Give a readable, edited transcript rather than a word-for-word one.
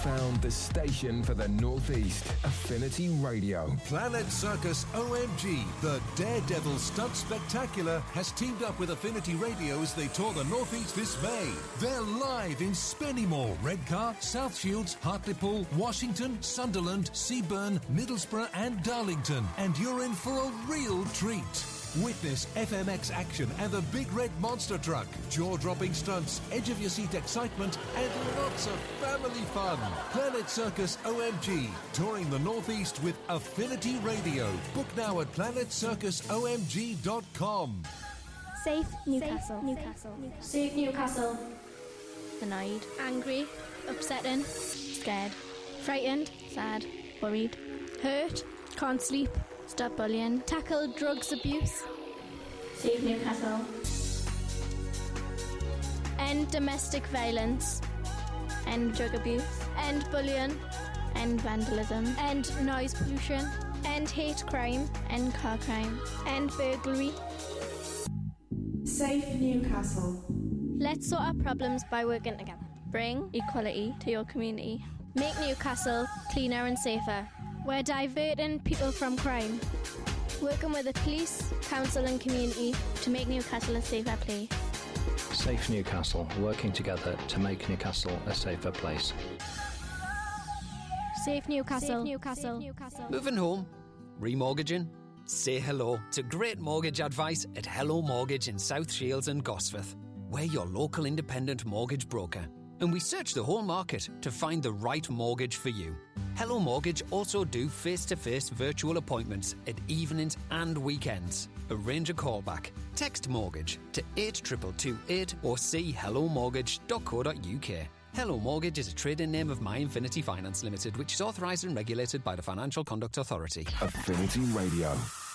found the station for the Northeast, Affinity Radio. Planet Circus OMG, the Daredevil Stunt Spectacular, has teamed up with Affinity Radio as they tour the Northeast this May. They're live in Spennymoor, Redcar, South Shields, Hartlepool, Washington, Sunderland, Seaburn, Middlesbrough and Darlington. And you're in for a real treat. Witness FMX action and the Big Red Monster Truck, jaw-dropping stunts, edge-of-your-seat excitement, and lots of family fun. Planet Circus OMG, touring the Northeast with Affinity Radio. Book now at planetcircusomg.com. Safe Newcastle. Safe Newcastle. Annoyed. Angry. Upsetting. Scared. Frightened. Sad. Worried. Hurt. Can't sleep. Stop bullying. Tackle drugs abuse. Safe Newcastle. End domestic violence. End drug abuse. End bullying. End vandalism. End noise pollution. End hate crime. End car crime. End burglary. Safe Newcastle. Let's sort our problems by working together. Bring equality to your community. Make Newcastle cleaner and safer. We're diverting people from crime. Working with the police, council and community to make Newcastle a safer place. Safe Newcastle, working together to make Newcastle a safer place. Safe Newcastle. Moving home? Remortgaging? Say hello to great mortgage advice at Hello Mortgage in South Shields and Gosforth. We're your local independent mortgage broker, and we search the whole market to find the right mortgage for you. Hello Mortgage also do face-to-face virtual appointments at evenings and weekends. Arrange a callback. Text mortgage to 82228 or see hellomortgage.co.uk. Hello Mortgage is a trading name of My Infinity Finance Limited, which is authorised and regulated by the Financial Conduct Authority. Affinity Radio.